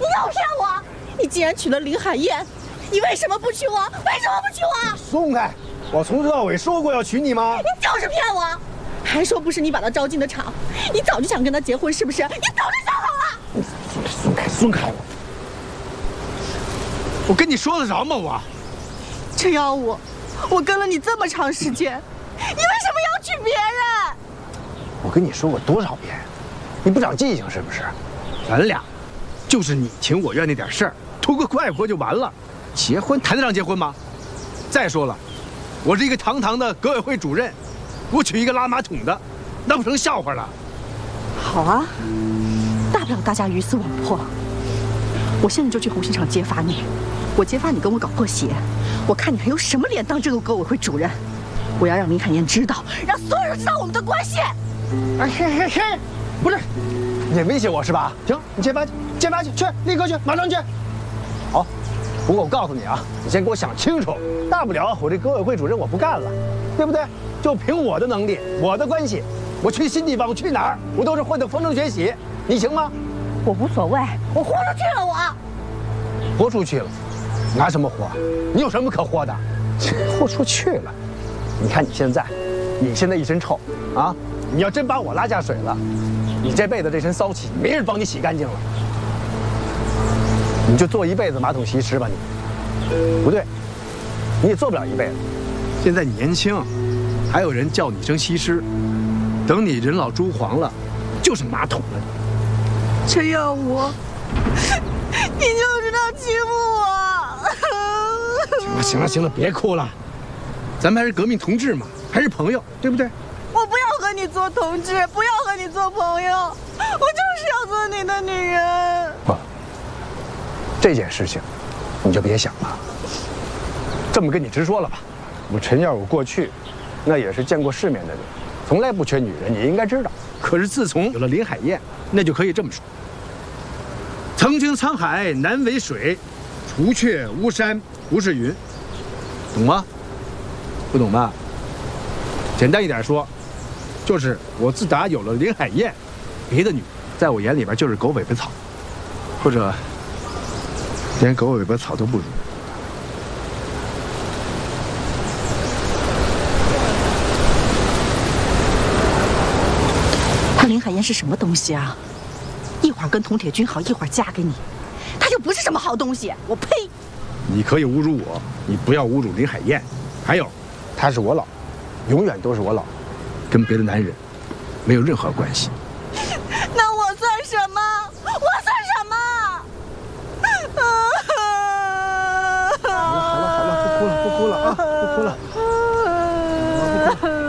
你又骗我！你既然娶了林海燕，你为什么不娶我？为什么不娶我？ 松开！我从头到尾说过要娶你吗？ 你就是骗我，还说不是你把他招进的场，你早就想跟他结婚是不是？你早就想好了。 松开！松开我！我跟你说得着吗？ 陈耀武，我跟了你这么长时间，你为什么要娶别人？ 我跟你说过多少遍，你不长记性是不是？咱俩就是你情我愿那点事儿，图个快活就完了。结婚谈得上结婚吗？再说了，我是一个堂堂的革委会主任，我娶一个拉马桶的，那不成笑话了？ 好啊，大不了大家鱼死网破。我现在就去红星厂揭发你，我揭发你跟我搞破鞋，我看你还有什么脸当这个革委会主任？我要让林海燕知道，让所有人知道我们的关系。 哎嘿嘿嘿，不是，你威胁我是吧？行，你揭发去，揭发去，去，立刻去，马上去。好，不过我告诉你啊，你先给我想清楚，大不了我这革委会主任我不干了，对不对？就凭我的能力，我的关系，我去新地方，我去哪儿，我都是混得风生水起，你行吗？ 我无所谓，我豁出去了， 豁出去了，拿什么豁？你有什么可豁的？豁出去了，你看你现在一身臭啊！你要真把我拉下水了，你这辈子这身骚气没人帮你洗干净了，你就做一辈子马桶西施吧你。不对，你也做不了一辈子。现在你年轻，还有人叫你一声西施，等你人老珠黄了，就是马桶了。 陈耀武，你就知道欺负我。 行了，别哭了，咱们还是革命同志嘛，还是朋友，对不对？ 我不要和你做同志，不要和你做朋友，我就是要做你的女人。 不，这件事情你就别想了。这么跟你直说了吧，我陈耀武过去那也是见过世面的人，从来不缺女人，你应该知道。可是自从有了林海燕，那就可以这么说：曾经沧海难为水，除却巫山不是云。懂吗？不懂吧？简单一点说，就是我自打有了林海燕，别的女在我眼里边就是狗尾巴草，或者连狗尾巴草都不如。 那林海燕是什么东西啊？一会儿跟佟铁军好，一会儿嫁给你，她就不是什么好东西。我呸！ 你可以侮辱我，你不要侮辱林海燕。还有，她是我老婆，永远都是我老婆，跟别的男人没有任何关系。 那我算什么？我算什么？ 好了，不哭了啊，不哭了。